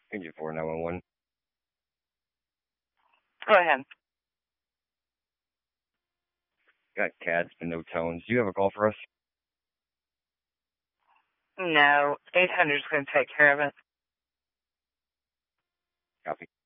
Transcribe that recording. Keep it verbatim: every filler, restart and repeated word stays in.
Agent four nine one one. Go ahead. Got cats but no tones. Do you have a call for us? No, eight hundred is going to take care of it. Copy.